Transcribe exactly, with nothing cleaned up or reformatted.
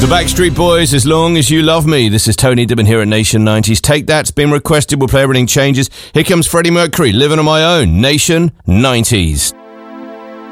The Backstreet Boys, As Long As You Love Me. This is Tony Dibbin here at Nation nineties. Take That's been requested. We'll play Everything Changes. Here comes Freddie Mercury, Living on My Own. Nation nineties.